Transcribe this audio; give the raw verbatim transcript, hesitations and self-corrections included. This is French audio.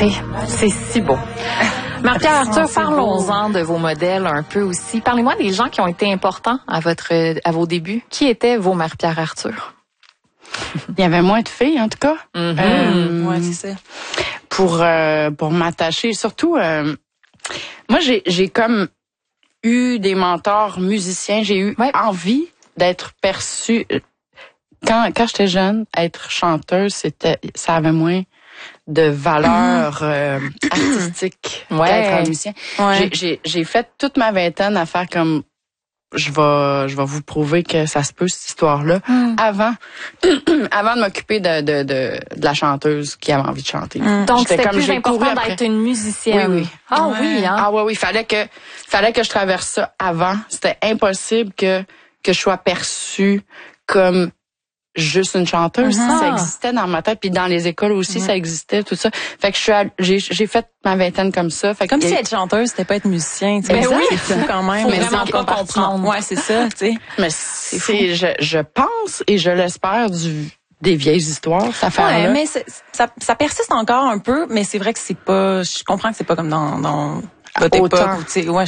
C'est, c'est si beau. Marie-Pierre Arthur, parlons-en de vos modèles un peu aussi. Parlez-moi des gens qui ont été importants à votre, à vos débuts. Qui étaient vos Marie-Pierre Arthur? Il y avait moins de filles, en tout cas. Mm-hmm. Euh, ouais, c'est ça. Pour, euh, pour m'attacher. Surtout, euh, moi, j'ai, j'ai comme eu des mentors musiciens. J'ai eu ouais. envie d'être perçue. Quand, quand j'étais jeune, être chanteuse, c'était, ça avait moins de valeur euh, artistique ouais. qu'être musicien. Ouais. J'ai, j'ai, j'ai fait toute ma vingtaine à faire comme je vais je vais vous prouver que ça se peut cette histoire-là mm. avant avant de m'occuper de, de de de la chanteuse qui avait envie de chanter. Mm. Donc c'était plus important d'être une musicienne. Oui oui. Ah ouais. oui hein. Ah oui oui, fallait que fallait que je traverse ça avant, c'était impossible que que je sois perçue comme juste une chanteuse, mm-hmm. ça existait dans ma tête, puis dans les écoles aussi, mm-hmm. ça existait, tout ça. Fait que je suis, j'ai, j'ai fait ma vingtaine comme ça. Fait comme que, si être chanteuse, c'était pas être musicien. Mais oui, c'est fou quand même. Faut mais vraiment pas comprendre. Ouais, c'est ça, tu sais. Mais c'est, c'est je, je pense et je l'espère du des vieilles histoires, ça fait. Ouais, mais c'est, ça, ça persiste encore un peu, mais c'est vrai que c'est pas. Je comprends que c'est pas comme dans dans votre époque. Tu sais, ouais,